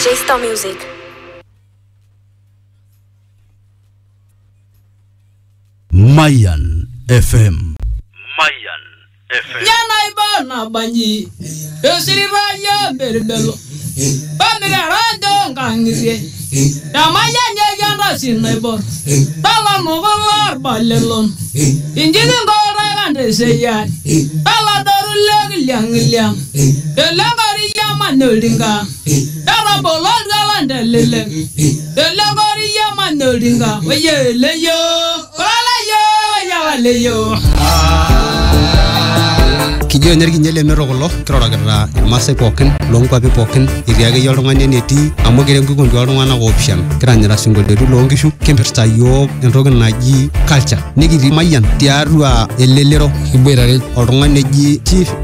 DJ Star Music. Mayan FM. Mayan FM. Yana ibana banyi. Esiri baya berbelo. Pamela rando kangirie. Damaya nyaya sinebor. Tala mogolar balelon. Injini ngora gande seya. Tala doru liang. Elangari yama nolinga. Tala bolon galande lele. Elangari yama nolinga. Oye leyo. Leyo. Kijo energi nyele mero kulo kirorokita irmasai pookin lonkwapi pookin etii akeyie oltung'ani enetii amu kire nkikundi oltung'anak oopishana kiranyita sinkolioitin loonkishu kimpirta yiok entoki naji culture nikitii Mayian tiatua elelero kiboitare oltung'ani eji Chief